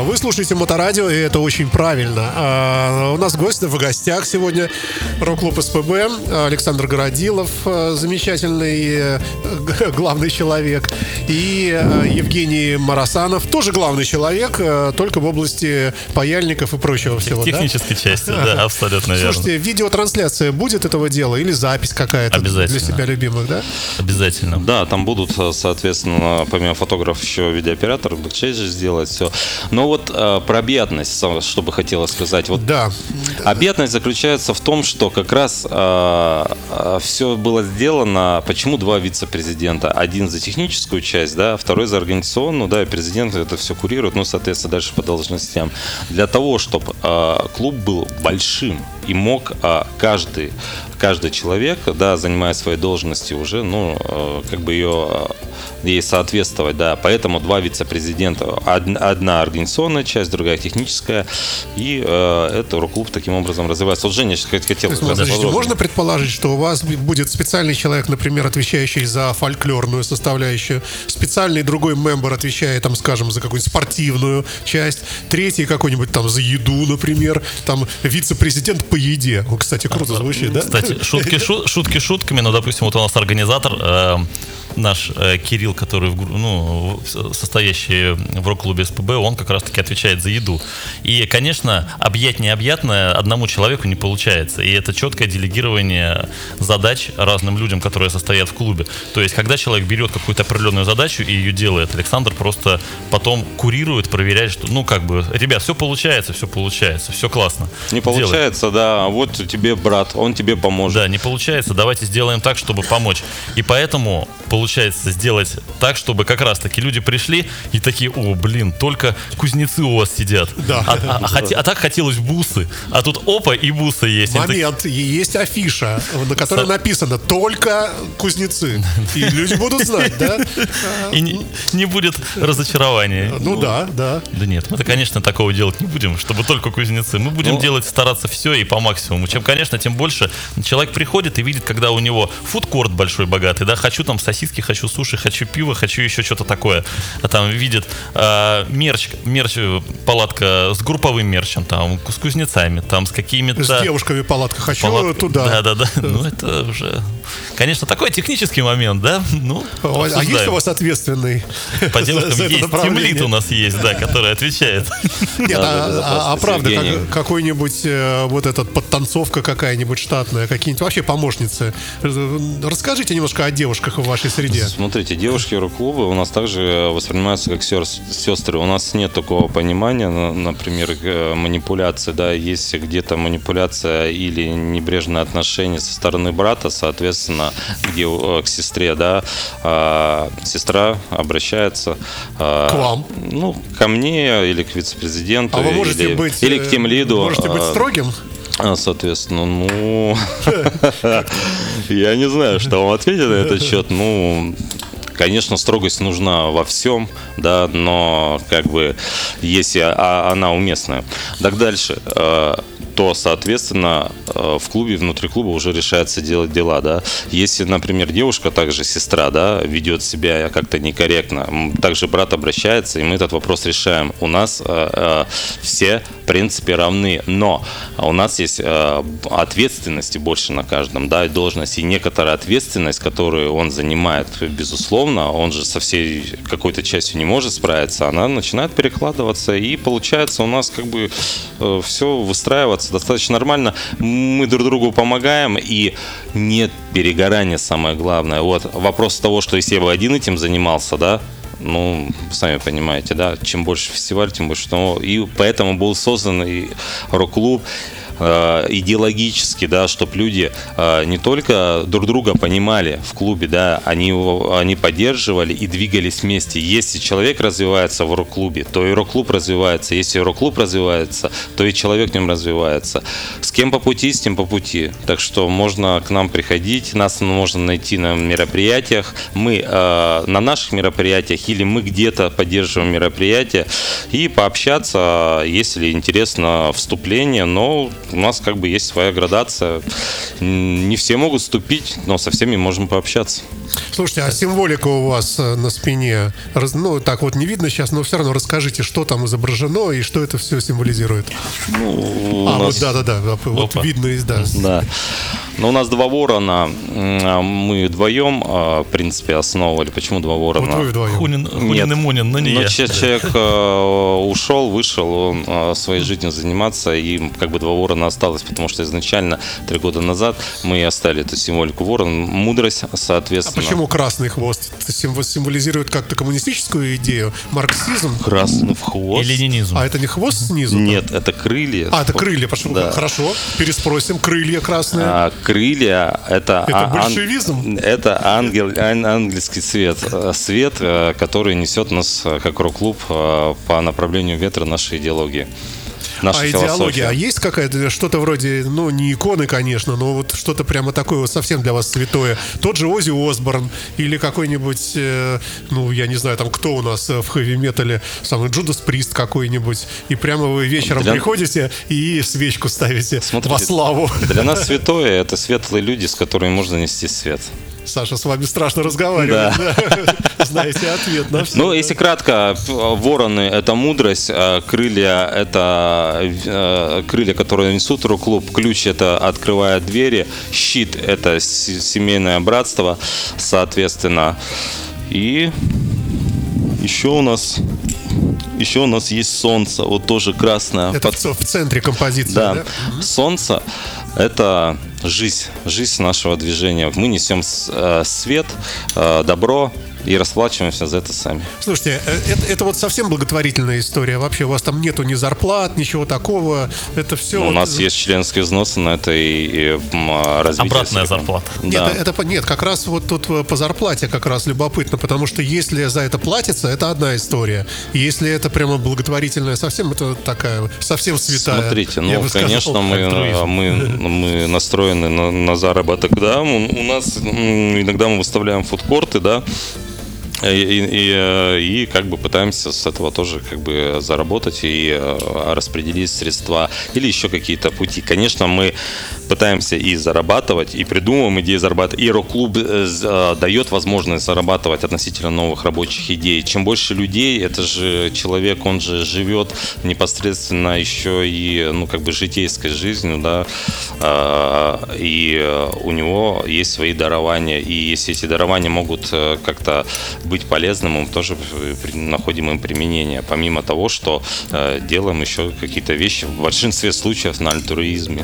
Вы слушаете Моторадио, и это очень правильно. У нас в гостях сегодня рок-клуб СПБ, Александр Городилов, замечательный главный человек, и Евгений Марасанов, тоже главный человек, только в области паяльников и прочего всего. Технической части, да, абсолютно верно. Слушайте, видеотрансляция будет этого дела или запись какая-то для себя любимых, да? Обязательно. Да, там будут, соответственно, помимо фотографов еще видеооператор, бэкчейдж сделать все. Но вот про объятность, что бы хотелось сказать. Вот да. Объятность заключается в том, что как раз все было сделано. Почему два вице-президента? Один за техническую часть, да, второй за организационную, да, и президент это все курирует, ну, соответственно, дальше по должностям. Для того, чтобы клуб был большим и мог каждый человек, да, занимая свои должности уже, ну, как бы ей соответствовать, да. Поэтому два вице-президента, одна организационная часть, другая техническая, и это рок-клуб таким образом развивается. Вот Женя хотел... Можно предположить, что у вас будет специальный человек, например, отвечающий за фольклорную составляющую, специальный другой мембер отвечает, там, скажем, за какую-нибудь спортивную часть, третий какой-нибудь там за еду, например, там вице-президент по еде. Кстати, круто звучит, да? Кстати, шутки шутками, но, допустим, вот у нас организатор, наш Кирилл, который состоящий в рок-клубе СПБ, он как раз-таки отвечает за еду. И, конечно, объять необъятное одному человеку не получается. И это четкое делегирование задач разным людям, которые состоят в клубе. То есть, когда человек берет какую-то определенную задачу и ее делает, Александр просто потом курирует, проверяет, что, ну, как бы, ребят, все получается, все классно. Не получается, да, вот тебе брат, он тебе поможет. Да, не получается, давайте сделаем так, чтобы помочь. И поэтому получается сделать так, чтобы как раз-таки люди пришли и такие: о, блин, только кузнецы у вас сидят. Да. А так хотелось бусы. А тут опа, и бусы есть. Момент, есть афиша, на которой написано «Только кузнецы». И люди будут знать, да? И не будет разочарования. Ну да. Да нет, мы-то, конечно, такого делать не будем, чтобы только кузнецы. Мы будем стараться все и по максимуму. Чем, конечно, тем больше человек приходит и видит, когда у него фудкорт большой, богатый, да, хочу там сосиски, хочу суши, хочу пиво, хочу еще что-то такое. А там видит мерч, палатка с групповым мерчем, там, с кузнецами, там, с какими-то... С девушками палатка, хочу туда. Да. Ну, это уже... Конечно, такой технический момент, да? Ну, а есть у вас ответственный по девушкам есть. Тимлид у нас есть, да, который отвечает. Нет, правда, какой-нибудь вот этот подтанцовка какая-нибудь штатная, какие-нибудь вообще помощницы. Расскажите немножко о девушках в вашей среде. Смотрите, девушки рок-клуба у нас также воспринимаются как сестры. У нас нет такого понимания, например, манипуляции, да, есть где-то манипуляция или небрежное отношение со стороны брата, соответственно, где к сестре, да, сестра обращается к вам, ну, ко мне или к вице-президенту, вы можете быть, или к тимлиду. Можете быть строгим? Соответственно, ну, я не знаю, что вам ответить на этот счет. Ну, конечно, строгость нужна во всем, да, но как бы если она уместная. Так дальше, то, соответственно, в клубе, внутри клуба уже решается делать дела, да. Если, например, девушка, также сестра, да, ведет себя как-то некорректно, также брат обращается, и мы этот вопрос решаем. У нас все, в принципе, равны, но у нас есть ответственности больше на каждом, да, должность, и некоторая ответственность, которую он занимает, безусловно, он же со всей какой-то частью не может справиться, она начинает перекладываться, и получается у нас как бы все выстраивается достаточно нормально. Мы друг другу помогаем, и нет перегорания, самое главное. Вот вопрос того, что если я бы один этим занимался, да, ну, сами понимаете, да, чем больше фестиваль, тем больше. И поэтому был создан и рок-клуб идеологически, да, чтобы люди не только друг друга понимали в клубе, да, они поддерживали и двигались вместе. Если человек развивается в рок-клубе, то и рок-клуб развивается. Если рок-клуб развивается, то и человек в нем развивается. С кем по пути, с тем по пути. Так что можно к нам приходить, нас можно найти на мероприятиях. Мы на наших мероприятиях или мы где-то поддерживаем мероприятия и пообщаться, если интересно вступление, но у нас как бы есть своя градация. Не все могут вступить, но со всеми можем пообщаться. Слушайте, а символика у вас на спине, ну, так вот не видно сейчас, но все равно расскажите, что там изображено и что это все символизирует. Вот да, вот видно, да. Да. Но у нас два ворона, мы вдвоем, в принципе, основывали. Почему два ворона? Вот вы вдвоем. Хунин и Мунин, но не я. Человек ушел, вышел, он своей жизнью заниматься, и как бы два ворона осталось, потому что изначально 3 года назад мы оставили эту символику ворон, мудрость, соответственно. А почему красный хвост? Это символизирует как-то коммунистическую идею, марксизм? Красный хвост. И ленинизм. А это не хвост снизу? Нет, это крылья. Это крылья, почему? Да. Хорошо, переспросим, крылья красные. Крылья это большевизм? Это ангельский свет, который несет нас как рок-клуб по направлению ветра нашей идеологии. Идеология, а есть какая-то, что-то вроде, ну, не иконы, конечно, но вот что-то прямо такое вот совсем для вас святое? Тот же Оззи Осборн или какой-нибудь, ну, я не знаю, там, кто у нас в хэви-метале, самый Джудас Прист какой-нибудь, и прямо вы вечером приходите и свечку ставите. Смотрите, во славу. Для нас святое — это светлые люди, с которыми можно нести свет. Саша, с вами страшно разговаривать. Да. Знаете ответ на все. Ну, если кратко, вороны — это мудрость, крылья — это крылья, которые несут рок-клуб, ключ — это открывает двери, щит — это семейное братство, соответственно. И еще у нас есть солнце, вот тоже красное. Это в центре композиции, да? Солнце — это жизнь нашего движения. Мы несем свет, добро и расплачиваемся за это сами. Слушайте, это вот совсем благотворительная история. Вообще у вас там нету ни зарплат, ничего такого. Это все. У нас есть членские взносы на это и развитие. Обратная зарплата. Да. Нет, как раз вот тут по зарплате как раз любопытно, потому что если за это платится, это одна история. Если это прямо благотворительная совсем, это такая совсем святая. Смотрите, конечно, мы настроены на заработок, да. У нас иногда мы выставляем фудкорты, да. И как бы пытаемся с этого тоже как бы заработать и распределить средства или еще какие-то пути. Конечно, мы пытаемся и зарабатывать, и придумываем идеи зарабатывать, и рок-клуб дает возможность зарабатывать относительно новых рабочих идей. Чем больше людей, это же человек, он же живет непосредственно еще и, ну, как бы житейской жизнью, да, и у него есть свои дарования, и если эти дарования могут как-то быть полезным, мы тоже находим им применение, помимо того, что делаем еще какие-то вещи в большинстве случаев на альтруизме.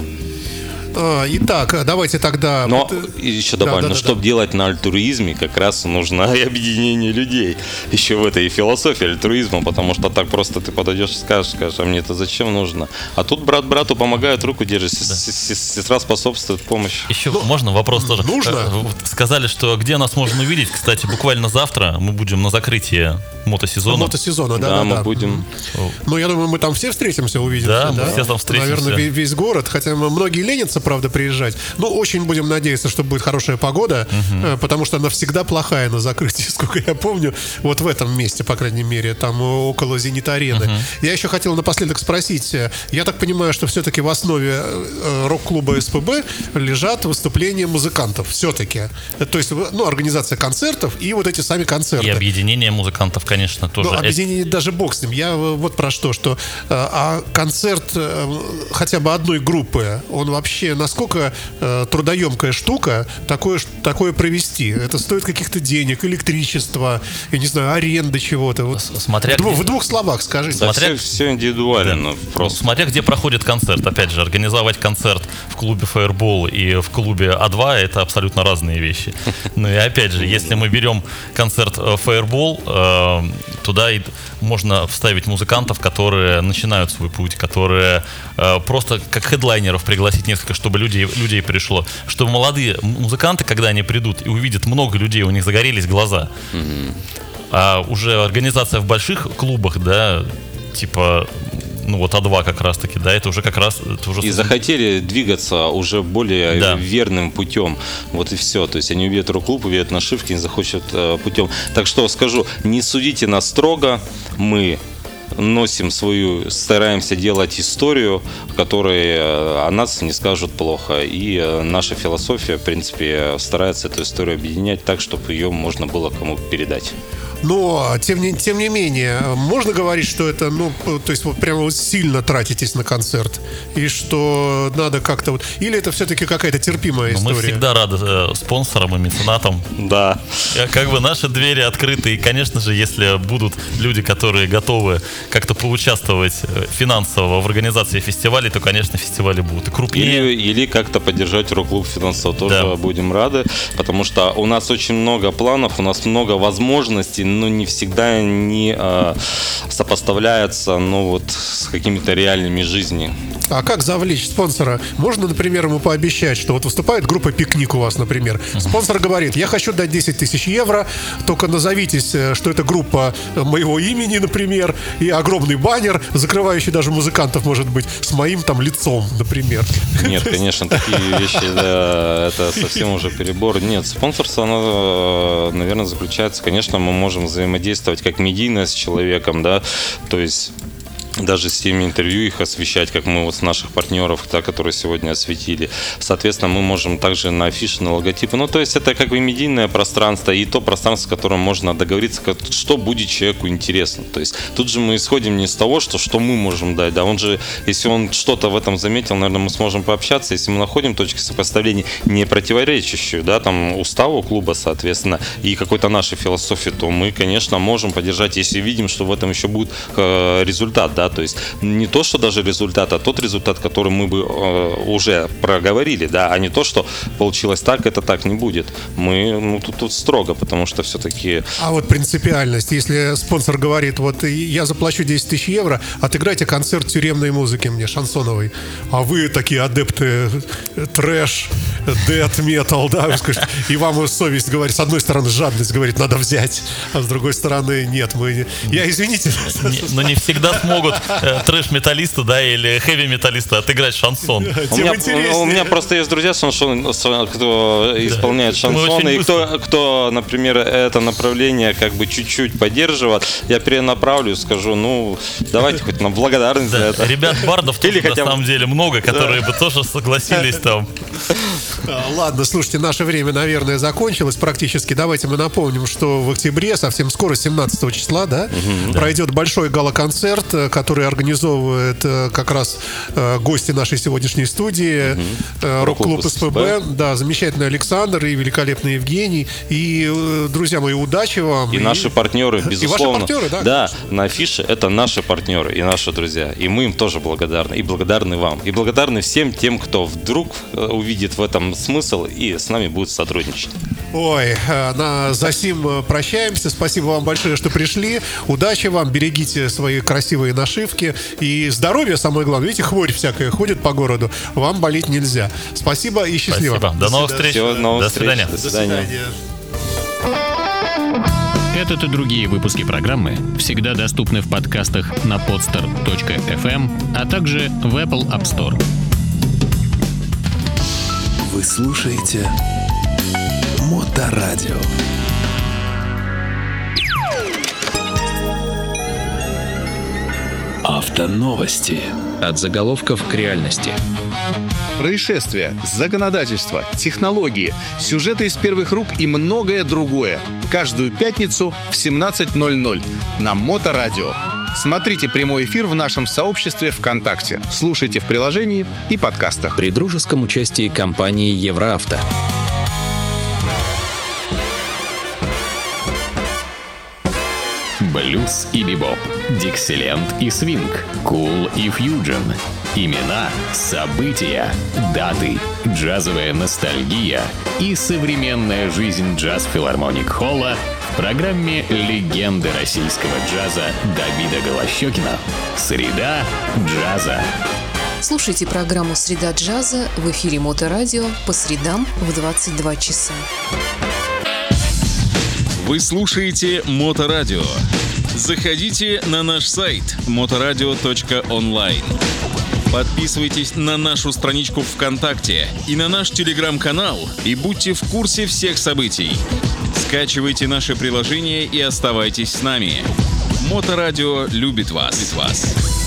Итак, давайте тогда... Но еще добавлю, чтобы делать на альтруизме, как раз нужно и объединение людей. Еще в этой философии альтруизма, потому что так просто ты подойдешь и скажешь, а мне это зачем нужно? А тут брат брату помогает, руку держит, сестра способствует помощи. Еще можно вопрос тоже? Нужно. Сказали, что где нас можно увидеть. Кстати, буквально завтра мы будем на закрытии мотосезона. Да, мы будем. Ну, я думаю, мы там все встретимся, увидимся. Да, мы все там встретимся. Наверное, весь город, хотя многие ленятся, правда, приезжать. Но очень будем надеяться, что будет хорошая погода, потому что она всегда плохая на закрытии, сколько я помню. Вот в этом месте, по крайней мере, там около «Зенит-арены». Я еще хотел напоследок спросить. Я так понимаю, что все-таки в основе рок-клуба СПБ лежат выступления музыкантов. Все-таки. То есть, ну, организация концертов и вот эти сами концерты. И объединение музыкантов, конечно, тоже. Ну, объединение даже бог с ним. Я вот про что концерт хотя бы одной группы, он вообще насколько трудоемкая штука такое провести? Это стоит каких-то денег, электричества, я не знаю, аренды чего-то. Вот. В двух словах скажите. Все индивидуально. Просто. Смотря где проходит концерт. Опять же, организовать концерт в клубе Fireball и в клубе А2 — это абсолютно разные вещи. Ну и опять же, если мы берем концерт Fireball, туда можно вставить музыкантов, которые начинают свой путь, которые просто как хедлайнеров пригласить несколько, чтобы людей пришло. Чтобы молодые музыканты, когда они придут и увидят много людей, у них загорелись глаза. А уже организация в больших клубах, да, типа... Ну вот А2 как раз таки, да, это уже как раз... И захотели двигаться уже более верным путем. Вот и все. То есть они увидят рок-клуб, увидят нашивки, не захочут путем. Так что скажу, не судите нас строго. Мы стараемся делать историю, в которой о нас не скажут плохо. И наша философия, в принципе, старается эту историю объединять так, чтобы ее можно было кому передать. Но, тем не менее, можно говорить, что это, то есть вот прямо вот сильно тратитесь на концерт, и что надо как-то вот... Или это все-таки какая-то терпимая история? Мы всегда рады спонсорам и меценатам. Да. Как бы наши двери открыты, и, конечно же, если будут люди, которые готовы как-то поучаствовать финансово в организации фестивалей, то, конечно, фестивали будут и крупнее. Или как-то поддержать рок-клуб финансово тоже будем рады, потому что у нас очень много планов, у нас много возможностей, но не всегда не сопоставляется с какими-то реальными жизнью. А как завлечь спонсора? Можно, например, ему пообещать, что вот выступает группа «Пикник» у вас, например. Спонсор говорит: я хочу дать 10 тысяч евро, только назовитесь, что это группа моего имени, например, и огромный баннер, закрывающий даже музыкантов, может быть, с моим там лицом, например. Нет, конечно, такие вещи, это совсем уже перебор. Нет, спонсорство, оно, наверное, заключается, конечно, мы можем взаимодействовать как медийно с человеком, да, то есть даже с теми интервью их освещать, как мы вот с наших партнеров, которые сегодня осветили. Соответственно, мы можем также на афиши, на логотипы. То есть это как бы медийное пространство и то пространство, с которым можно договориться, что будет человеку интересно. То есть тут же мы исходим не из того, что мы можем дать. Да, он же, если он что-то в этом заметил, наверное, мы сможем пообщаться. Если мы находим точки сопоставления, не противоречащую, да, там, уставу клуба, соответственно, и какой-то нашей философии, то мы, конечно, можем поддержать, если видим, что в этом еще будет результат, да. То есть не то, что даже результат, а тот результат, который мы бы уже проговорили, да, а не то, что получилось так, это так не будет. Мы тут строго, потому что все-таки... А вот принципиальность, если спонсор говорит: вот я заплачу 10 тысяч евро, отыграйте концерт тюремной музыки мне, шансоновой, а вы такие адепты трэш, дэт, метал, да, и вам совесть говорит, с одной стороны жадность говорит, надо взять, а с другой стороны нет, извините. Но не всегда смогут трэш-металлисты, да, или хэви-металлисты отыграть шансон. У меня просто есть друзья, кто исполняет шансоны, и кто, например, это направление как бы чуть-чуть поддерживает, я перенаправлю, скажу, давайте хоть на благодарность за это. Ребят, бардов тоже на самом деле много, которые бы тоже согласились там. Ладно, слушайте, наше время, наверное, закончилось практически. Давайте мы напомним, что в октябре, совсем скоро, 17 числа, да, пройдет большой гала-концерт, который организовывает как раз гости нашей сегодняшней студии, рок-клуб СПБ. Да, замечательный Александр и великолепный Евгений. И, друзья мои, удачи вам. И наши партнеры, безусловно. И ваши партнеры, да? Да, на афише это наши партнеры и наши друзья. И мы им тоже благодарны. И благодарны вам. И благодарны всем тем, кто вдруг увидит в этом смысл и с нами будет сотрудничать. Ой, за сим прощаемся. Спасибо вам большое, что пришли. Удачи вам, берегите свои красивые нашивки. И здоровья, самое главное. Видите, хворь всякая ходит по городу. Вам болеть нельзя. Спасибо и счастливо. Спасибо. До новых встреч. До свидания. До свидания. Этот и другие выпуски программы всегда доступны в подкастах на podster.fm, а также в Apple App Store. Вы слушаете Моторадио. Автоновости. От заголовков к реальности. Происшествия, законодательство, технологии, сюжеты из первых рук и многое другое. Каждую пятницу в 17:00 на Моторадио. Смотрите прямой эфир в нашем сообществе ВКонтакте. Слушайте в приложении и подкастах. При дружеском участии компании Евроавто. Блюз и бибоп, диксиленд и свинг, кул и фьюджен. Имена, события, даты, джазовая ностальгия и современная жизнь джаз-филармоник-холла в программе «Легенды российского джаза» Давида Голощёкина. Среда джаза. Слушайте программу «Среда джаза» в эфире Моторадио по средам в 22 часа. Вы слушаете Моторадио. Заходите на наш сайт motoradio.online. Подписывайтесь на нашу страничку ВКонтакте и на наш телеграм-канал и будьте в курсе всех событий. Скачивайте наше приложение и оставайтесь с нами. Моторадио любит вас.